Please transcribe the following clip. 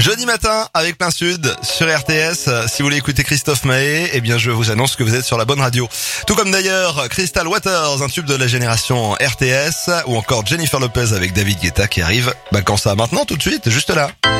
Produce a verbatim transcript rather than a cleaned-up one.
Jeudi matin avec Plein Sud sur R T S. Si vous voulez écouter Christophe Maé, eh bien je vous annonce que vous êtes sur la bonne radio. Tout comme d'ailleurs Crystal Waters, un tube de la génération R T S, ou encore Jennifer Lopez avec David Guetta qui arrive. Bah quand ça, maintenant, tout de suite, juste là.